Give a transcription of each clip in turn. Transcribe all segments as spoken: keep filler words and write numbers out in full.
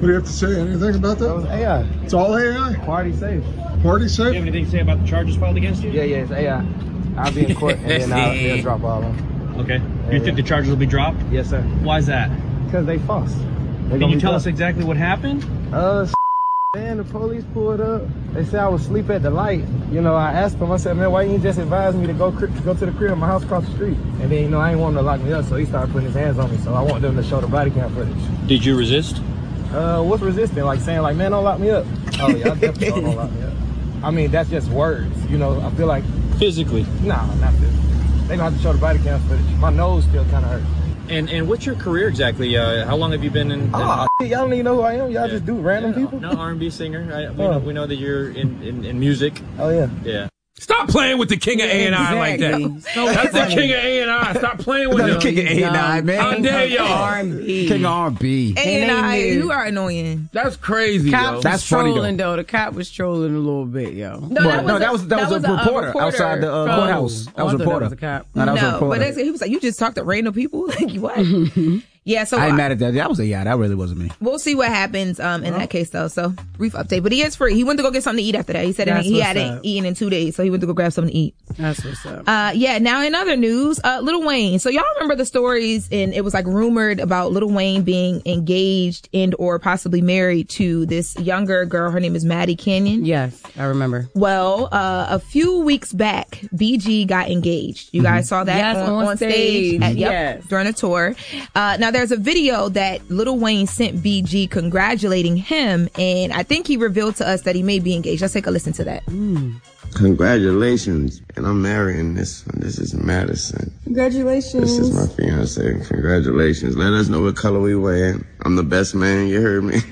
do you have to say? Anything about that? That was A I. It's all A I? Party safe. Party safe? Do you have anything to say about the charges filed against you? Yeah, yeah, it's A I. I'll be in court and then I'll, they'll drop all of them. Okay. Yeah, You think yeah. the charges will be dropped? Yes, sir. Why is that? Because they false. They Can you tell us exactly what happened? Uh, man, the police pulled up. They said I was asleep at the light. You know, I asked them, I said, man, why you ain't just advise me to go to go to the crib, my house across the street? And then, you know, I ain't want them to lock me up, so he started putting his hands on me. So I want them to show the body cam footage. Did you resist? Uh, what's resisting? Like saying, like, man, don't lock me up. Oh, yeah, I definitely don't lock me up. I mean, that's just words. You know, I feel like... Physically? Nah, not physically. They gonna have to show the body cam footage. My nose still kind of hurt. And and what's your career exactly? Uh, how long have you been in? in Oh, y'all don't even know who I am. Y'all yeah. just do random yeah, people. No, R and B singer. I, we, oh. know, we know that you're in, in, in music. Oh yeah. Yeah. Stop playing with the king of A and I like that. So That's funny. The king of A and I. Stop playing with him. The king of A and I, man. How dare y'all? R and B. King of R and B. A and I, you are annoying. That's crazy, yo. That's funny, though. though. The cop was trolling a little bit, yo. No, that was, no, a, that was that, that was, was a, reporter, a reporter outside the uh, courthouse. That was a reporter. That was a cop. No, that was no, a reporter. but he was like, you just talk to random people? Like, what? Yeah, so I ain't I, mad at that. That was a yeah. That really wasn't me. We'll see what happens um, in oh. that case, though. So, brief update. But he is free. He went to go get something to eat after that. He said he hadn't up. eaten in two days, so he went to go grab something to eat. That's what's up. Uh, yeah, now in other news, uh, Lil Wayne. So, y'all remember the stories, and it was like rumored about Lil Wayne being engaged and or possibly married to this younger girl. Her name is Maddie Canyon. Yes, I remember. Well, uh, a few weeks back, B G got engaged. You mm-hmm. guys saw that yes, on, on, on stage, stage at, yep, yes. during a tour. Uh, now, there's a video that Lil Wayne sent B G congratulating him, and I think he revealed to us that he may be engaged. Let's take a listen to that. Mm. Congratulations, and I'm marrying this one. This is Madison. Congratulations. This is my fiance. Congratulations. Let us know what color we wear. I'm the best man. You heard me.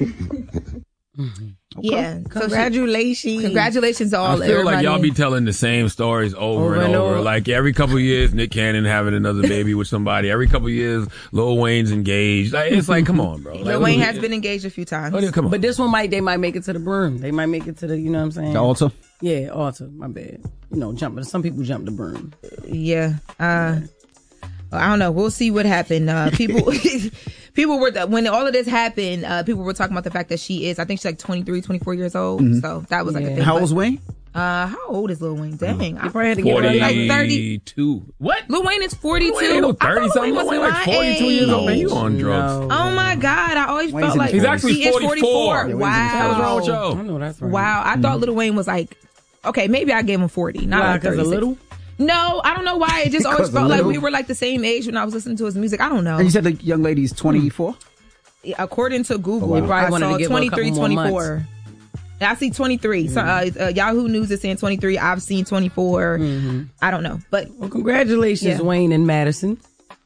mm-hmm. Okay. Yeah. Congratulations. So she, congratulations to all. I feel like y'all be telling the same stories over, over and, and over. over. Like every couple of years, Nick Cannon having another baby with somebody. Every couple of years, Lil Wayne's engaged. Like, it's like, come on, bro. Like, Lil Wayne has been engaged a few times. Oh, come on. But this one might, they might make it to the broom. They might make it to the, you know what I'm saying? The altar? Yeah, altar. My bad. You know, jump. Some people jump the broom. Yeah. Uh, I don't know. We'll see what happened. Uh, people... People were, when all of this happened, uh, people were talking about the fact that she is, I think she's like twenty-three, twenty-four years old. Mm-hmm. So that was like yeah. a thing. How old is Wayne? Uh, how old is Lil Wayne? Dang. You probably had to get forty-two. Like thirty-two. What? Lil Wayne is forty-two. Lil Wayne ain't no thirty something. Lil Wayne like forty-two years old. Man, you on drugs. No. Oh my God. I always Wayne's felt like he's actually he forty-four. Is forty-four. Yeah, wow. What's wrong with y'all? I know that's right. Wow. I mm-hmm. thought Lil Wayne was like, okay, maybe I gave him forty. Not wow, like thirty. A little? No, I don't know why. It just always felt like we were like the same age when I was listening to his music. I don't know. And you said the young lady's twenty-four? According to Google, oh, wow. I saw twenty-three, twenty-four. I see twenty-three. Mm-hmm. So, uh, uh, Yahoo News is saying twenty-three. I've seen twenty-four. Mm-hmm. I don't know. But well, congratulations, yeah. Wayne and Madison.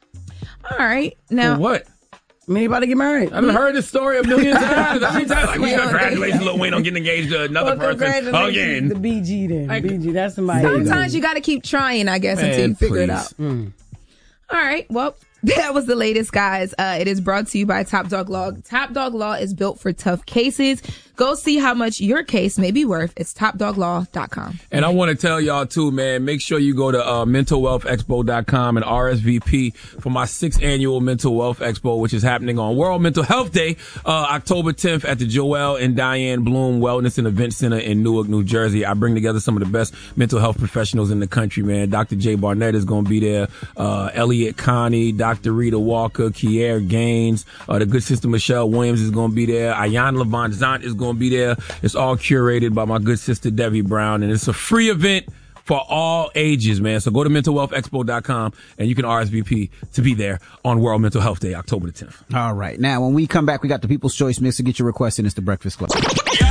All right. Now, for what? I mean, about to get married. I've heard this story a million times. How many times? Like, we congratulations, Lil Wayne, on getting engaged to another well, person again. The B G then. Like, B G, that's somebody. Sometimes you got to keep trying, I guess, Man, until you figure please. it out. Mm. All right. Well, that was the latest, guys. Uh, it is brought to you by Top Dog Law. Top Dog Law is built for tough cases. Go see how much your case may be worth. It's top dog law dot com. And I want to tell y'all, too, man, make sure you go to uh, mental wealth expo dot com and R S V P for my sixth annual Mental Wealth Expo, which is happening on World Mental Health Day, uh, October tenth at the Joelle and Diane Bloom Wellness and Event Center in Newark, New Jersey. I bring together some of the best mental health professionals in the country, man. Doctor Jay Barnett is going to be there. Uh, Elliot Connie, Doctor Rita Walker, Kier Gaines, uh, the good sister Michelle Williams is going to be there. Ayan Levant Zant is going to be there. It's all curated by my good sister Debbie Brown, and it's a free event for all ages, man. So go to mental wealth expo dot com and you can R S V P to be there on World Mental Health Day, October the tenth. All right. Now, when we come back, we got the People's Choice Mix to get your request in. It's the Breakfast Club.